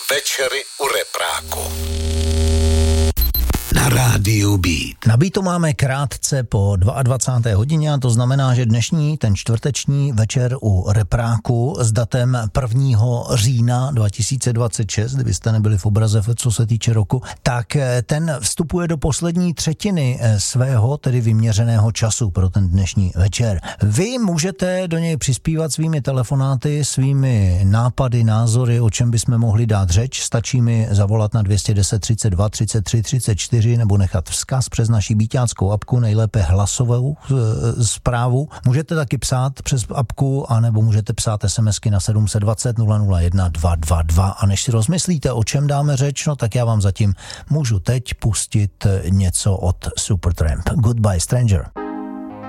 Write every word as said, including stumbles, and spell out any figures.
Večery u repráku. Na rádiu Beat. Na Beatu máme krátce po dvacáté druhé hodině a to znamená, že dnešní, ten čtvrteční večer u repráku s datem prvního října dva tisíce dvacet šest, kdybyste nebyli v obraze, co se týče roku, tak ten vstupuje do poslední třetiny svého, tedy vyměřeného času pro ten dnešní večer. Vy můžete do něj přispívat svými telefonáty, svými nápady, názory, o čem bychom mohli dát řeč. Stačí mi zavolat na dvě stě deset třicet dva třicet tři třicet čtyři nebo nechat vzkaz přes naši beatáckou apku, nejlépe hlasovou e, zprávu. Můžete taky psát přes apku, anebo můžete psát SMSky na sedm set dvacet nula nula jedna dva dva dva. A než si rozmyslíte, o čem dáme řeč, no tak já vám zatím můžu teď pustit něco od Supertramp. Goodbye Stranger.